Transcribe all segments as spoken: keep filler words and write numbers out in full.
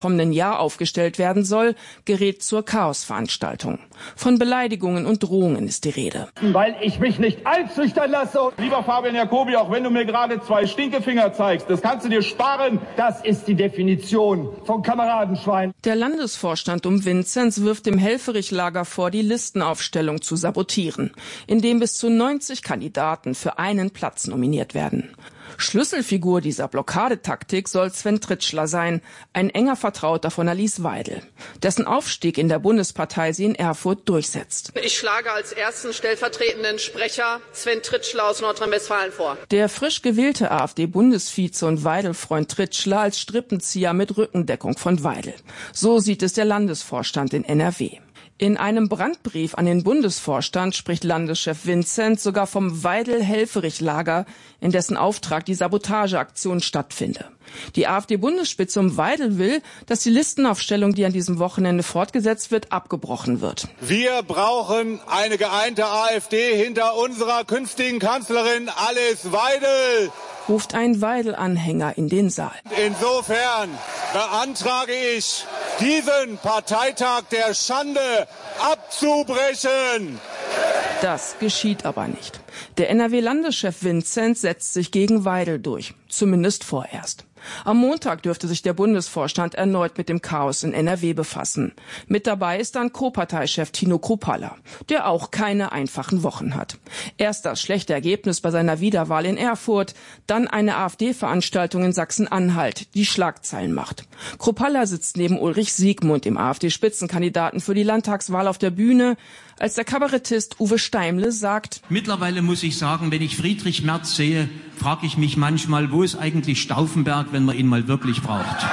kommenden Jahr aufgestellt werden soll, gerät zur Chaosveranstaltung. Von Beleidigungen und Drohungen ist die Rede. Weil ich mich nicht einschüchtern lasse. Lieber Fabian Jacobi, auch wenn du mir gerade zwei Stinkefinger zeigst, das kannst du dir sparen. Das ist die Definition von Kameradenschwein. Der Landesvorstand um Vinzenz wirft dem Helfferich-Lager vor, die Listenaufstellung zu sabotieren, indem bis zu neunzig Kandidaten für einen Platz nominiert werden. Schlüsselfigur dieser Blockadetaktik soll Sven Tritschler sein, ein enger Vertrauter von Alice Weidel, dessen Aufstieg in der Bundespartei sie in Erfurt durchsetzt. Ich schlage als ersten stellvertretenden Sprecher Sven Tritschler aus Nordrhein-Westfalen vor. Der frisch gewählte AfD-Bundesvize und Weidel-Freund Tritschler als Strippenzieher mit Rückendeckung von Weidel. So sieht es der Landesvorstand in N R W. In einem Brandbrief an den Bundesvorstand spricht Landeschef Vinzenz sogar vom Weidel-Helfferich-Lager, in dessen Auftrag die Sabotageaktion stattfinde. Die AfD-Bundesspitze um Weidel will, dass die Listenaufstellung, die an diesem Wochenende fortgesetzt wird, abgebrochen wird. Wir brauchen eine geeinte AfD hinter unserer künftigen Kanzlerin Alice Weidel, ruft ein Weidel-Anhänger in den Saal. Insofern beantrage ich, diesen Parteitag der Schande abzubrechen. Das geschieht aber nicht. Der N R W-Landeschef Vinzenz setzt sich gegen Weidel durch, zumindest vorerst. Am Montag dürfte sich der Bundesvorstand erneut mit dem Chaos in N R W befassen. Mit dabei ist dann Co-Parteichef Tino Kruppalla, der auch keine einfachen Wochen hat. Erst das schlechte Ergebnis bei seiner Wiederwahl in Erfurt, dann eine AfD-Veranstaltung in Sachsen-Anhalt, die Schlagzeilen macht. Kruppalla sitzt neben Ulrich Siegmund, dem AfD-Spitzenkandidaten für die Landtagswahl, auf der Bühne, als der Kabarettist Uwe Steimle sagt: Mittlerweile muss ich sagen, wenn ich Friedrich Merz sehe, frage ich mich manchmal, wo ist eigentlich Stauffenberg, wenn man ihn mal wirklich braucht.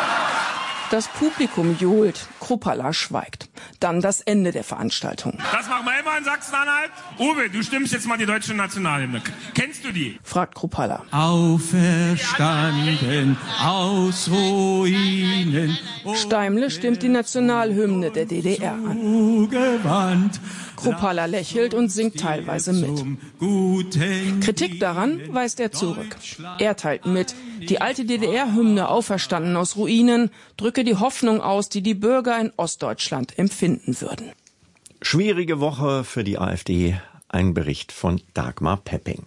Das Publikum johlt, Kruppalla schweigt. Dann das Ende der Veranstaltung. Das machen wir immer in Sachsen-Anhalt. Uwe, du stimmst jetzt mal die deutsche Nationalhymne. Kennst du die? Fragt Kruppalla. Auferstanden aus Ruinen. Steimle stimmt die Nationalhymne der D D R an. Kruppalla lächelt und singt teilweise mit. Kritik daran weist er zurück. Er teilt mit, die alte D D R-Hymne Auferstanden aus Ruinen drücke die Hoffnung aus, die die Bürger in Ostdeutschland empfinden würden. Schwierige Woche für die AfD. Ein Bericht von Dagmar Pepping.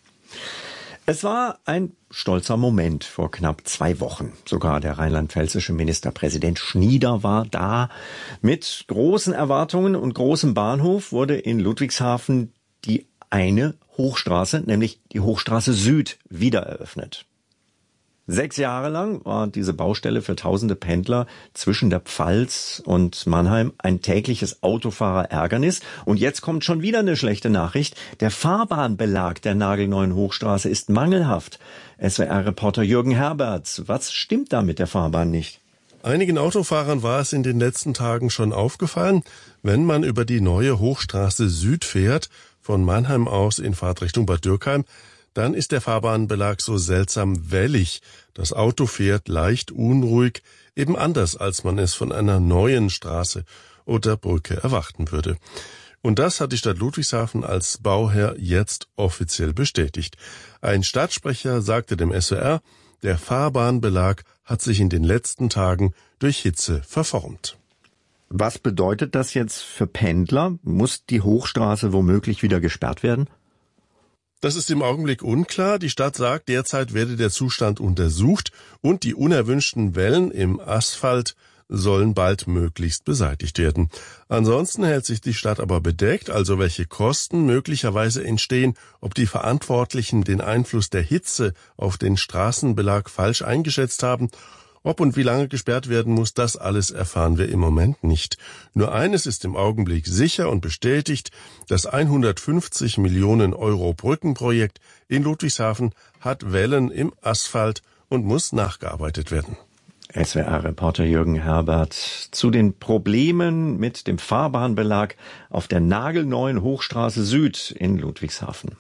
Es war ein stolzer Moment vor knapp zwei Wochen. Sogar der rheinland-pfälzische Ministerpräsident Schnieder war da. Mit großen Erwartungen und großem Bahnhof wurde in Ludwigshafen die eine Hochstraße, nämlich die Hochstraße Süd, wiedereröffnet. Sechs Jahre lang war diese Baustelle für tausende Pendler zwischen der Pfalz und Mannheim ein tägliches Autofahrerärgernis. Und jetzt kommt schon wieder eine schlechte Nachricht. Der Fahrbahnbelag der nagelneuen Hochstraße ist mangelhaft. S W R-Reporter Jürgen Herberts, was stimmt da mit der Fahrbahn nicht? Einigen Autofahrern war es in den letzten Tagen schon aufgefallen, wenn man über die neue Hochstraße Süd fährt, von Mannheim aus in Fahrtrichtung Bad Dürkheim, dann ist der Fahrbahnbelag so seltsam wellig. Das Auto fährt leicht unruhig, eben anders, als man es von einer neuen Straße oder Brücke erwarten würde. Und das hat die Stadt Ludwigshafen als Bauherr jetzt offiziell bestätigt. Ein Stadtsprecher sagte dem S W R, der Fahrbahnbelag hat sich in den letzten Tagen durch Hitze verformt. Was bedeutet das jetzt für Pendler? Muss die Hochstraße womöglich wieder gesperrt werden? Das ist im Augenblick unklar. Die Stadt sagt, derzeit werde der Zustand untersucht und die unerwünschten Wellen im Asphalt sollen bald möglichst beseitigt werden. Ansonsten hält sich die Stadt aber bedeckt, also welche Kosten möglicherweise entstehen, ob die Verantwortlichen den Einfluss der Hitze auf den Straßenbelag falsch eingeschätzt haben. Ob und wie lange gesperrt werden muss, das alles erfahren wir im Moment nicht. Nur eines ist im Augenblick sicher und bestätigt, das hundertfünfzig Millionen Euro Brückenprojekt in Ludwigshafen hat Wellen im Asphalt und muss nachgearbeitet werden. S W R-Reporter Jürgen Herbert zu den Problemen mit dem Fahrbahnbelag auf der nagelneuen Hochstraße Süd in Ludwigshafen.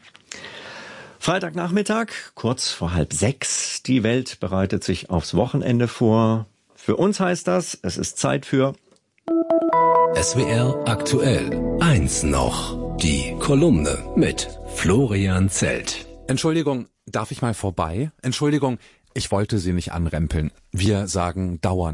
Freitagnachmittag, kurz vor halb sechs. Die Welt bereitet sich aufs Wochenende vor. Für uns heißt das, es ist Zeit für S W R aktuell. Eins noch. Die Kolumne mit Florian Zelt. Entschuldigung, darf ich mal vorbei? Entschuldigung, ich wollte Sie nicht anrempeln. Wir sagen dauernd